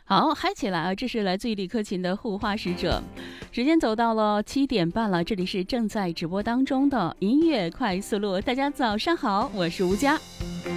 好，嗨起来啊！这是来自于李克勤的护花使者。时间走到了7点半了，这里是正在直播当中的音乐快速路。大家早上好，我是吴佳。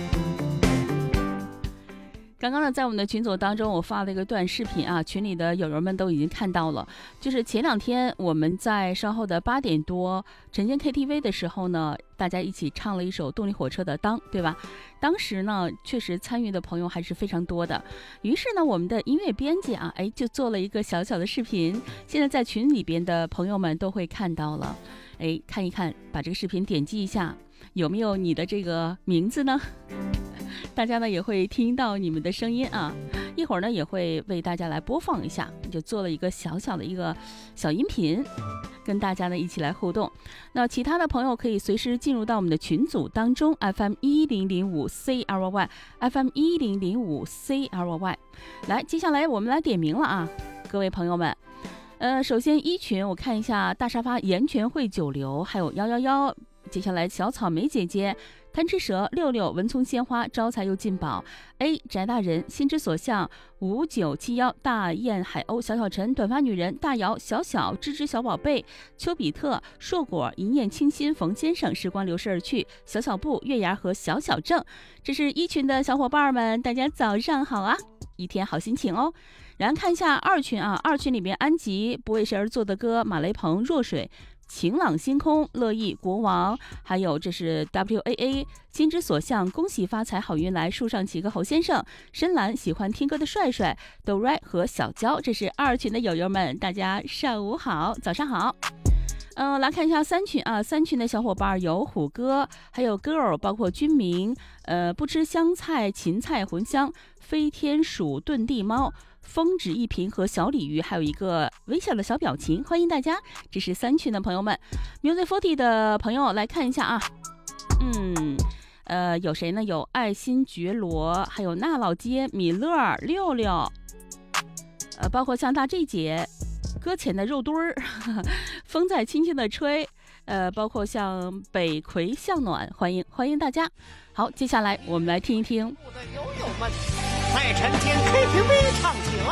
刚刚呢，在我们的群组当中，我发了一个短视频啊，群里的友友们都已经看到了。就是前2天我们在稍后的8点多晨间 KTV 的时候呢，大家一起唱了一首动力火车的《当》，对吧？当时呢，确实参与的朋友还是非常多的。于是呢，我们的音乐编辑啊，就做了一个小小的视频，现在在群里边的朋友们都会看到了。看一看，把这个视频点击一下，有没有你的这个名字呢？大家呢也会听到你们的声音啊，一会儿呢也会为大家来播放一下，就做了一个小小的一个小音频，跟大家呢一起来互动。那其他的朋友可以随时进入到我们的群组当中 FM1005CRY FM1005CRY。 来，接下来我们来点名了啊，各位朋友们。首先1群我看一下，大沙发盐泉汇酒流，还有111，接下来小草莓姐姐，贪吃蛇66，文葱鲜花，招财又进宝 A 翟大人，心之所向5971，大雁海鸥，小小陈，短发女人，大姚，小小芝芝，小宝贝，丘比特，硕果，一念清心，冯先生，时光流逝而去，小小布，月牙和小小正。这是1群的小伙伴们，大家早上好啊，一天好心情哦。然后看一下2群啊，2群里边安吉，不为谁而作的歌，马雷鹏，弱水，晴朗星空，乐意，国王，还有这是 WAA， 心之所向，恭喜发财好运来，树上起个侯先生，深蓝，喜欢听歌的帅帅，哆瑞和小娇。这是2群的友友们，大家上午好，早上好。来看一下3群啊，3群的小伙伴有虎哥，还有 girl， 包括军民，不吃香菜，芹菜茴香，飞天鼠，遁地猫，风止一瓶和小鲤鱼，还有一个微笑的小表情，欢迎大家。这是3群的朋友们。Music 40的朋友来看一下啊，有谁呢？有爱新觉罗，还有那老街，米勒66，包括像大 G 姐，搁浅的肉墩儿，风在轻轻的吹，包括像北葵向暖，欢迎大家。好，接下来我们来听一听。 友友们，在晨间 KTV 唱起来。